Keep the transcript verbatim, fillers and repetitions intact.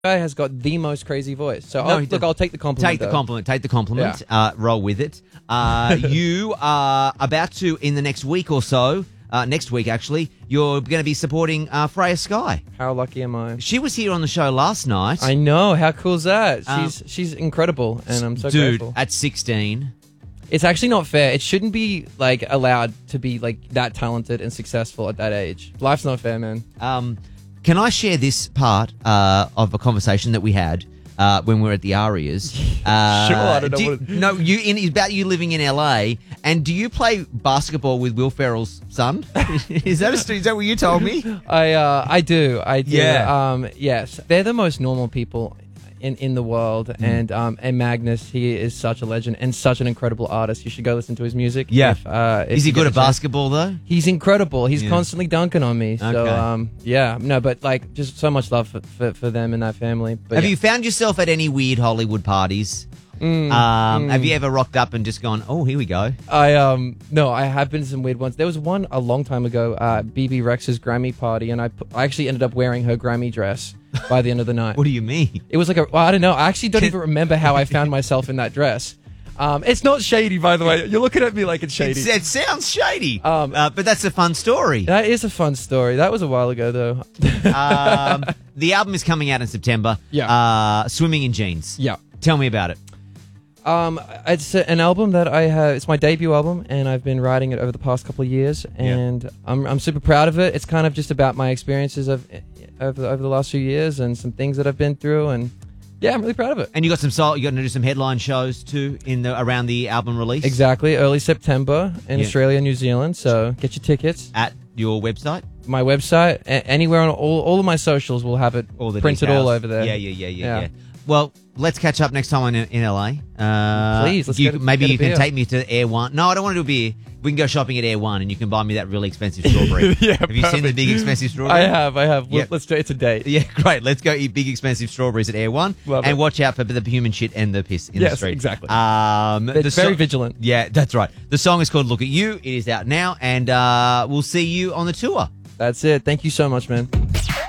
guy has got the most crazy voice. So No, I'll, he look, doesn't. I'll take the compliment. Take the though. compliment. Take the compliment. Yeah. Uh, roll with it. Uh, you are about to, in the next week or so, uh, next week actually, you're going to be supporting uh, Freya Sky. How lucky am I? She was here on the show last night. I know. How cool is that? Um, She's she's incredible, and I'm so Dude, grateful. at sixteen. It's actually not fair. It shouldn't be like allowed to be like that talented and successful at that age. Life's not fair, man. Um, can I share this part uh, of a conversation that we had uh, when we were at the Arias? Uh, Sure, I don't know do you- what it- No, you in it's about you living in L A. And do you play basketball with Will Ferrell's son? is that a, is that what you told me? I uh, I do. I do. Yeah. Um, yes, they're the most normal people in, in the world, Mm. and um, and Magnus, he is such a legend and such an incredible artist. You should go listen to his music. Yeah. If, uh, if Is he you good get at a chance. basketball though? He's incredible. He's Yeah. constantly dunking on me. So Okay. um, yeah, no, but like just so much love for, for, for them and that family. But Have yeah. you found yourself at any weird Hollywood parties? Mm, um, mm. Have you ever rocked up and just gone, oh, here we go? I um no, I have been to some weird ones. There was one a long time ago, uh, B B Rex's Grammy party, and I pu- I actually ended up wearing her Grammy dress by the end of the night. What do you mean? It was like a well, I don't know. I actually don't even remember how I found myself in that dress. Um, it's not shady, by the way. You're looking at me like it's shady. It's, it sounds shady, Um, uh, but that's a fun story. That is a fun story. That was a while ago, though. um, the album is coming out in September. Yeah. Uh, Swimming in Jeans. Yeah. Tell me about it. Um, it's a- an album that I have. It's my debut album, and I've been writing it over the past couple of years, and I'm I'm super proud of it. It's kind of just about my experiences of over the, over the last few years and some things that I've been through, and yeah, I'm really proud of it. And you got some sol- you got to do some headline shows too in the around the album release. Exactly, early September in Yeah. Australia and New Zealand. So get your tickets. At your website. My website, a- anywhere on all all of my socials will have it All the printed details. all over there. Yeah, yeah, yeah, yeah, Yeah. yeah. Well, let's catch up next time in, in L A. Uh, Please, let's you, get a- maybe get a you can beer. take me to Air One. No, I don't want to do a beer. We can go shopping at Air One, and you can buy me that really expensive strawberry. Yeah, have you seen the perfect. big expensive strawberry? I have, I have. Well, Yep. Let's do it's a date. Yeah, great. Let's go eat big expensive strawberries at Air One, Love and it. watch out for the human shit and the piss in the Yes, street. exactly. Um, It's the very so- vigilant. Yeah, that's right. The song is called "Look at You." It is out now, and uh, we'll see you on the tour. That's it. Thank you so much, man.